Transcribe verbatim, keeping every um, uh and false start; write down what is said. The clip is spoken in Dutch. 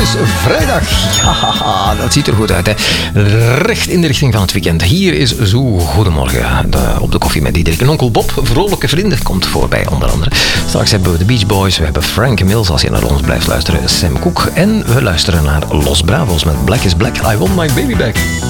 is vrijdag. Ja, dat ziet er goed uit, hè. Recht in de richting van het weekend. Hier is Zo Goedemorgen de, op de koffie met Diederik. En onkel Bob, vrolijke vrienden, komt voorbij onder andere. Straks hebben we de Beach Boys, we hebben Frank Mills als je naar ons blijft luisteren, Sam Cooke. En we luisteren naar Los Bravos met Black is Black, I Want My Baby Back.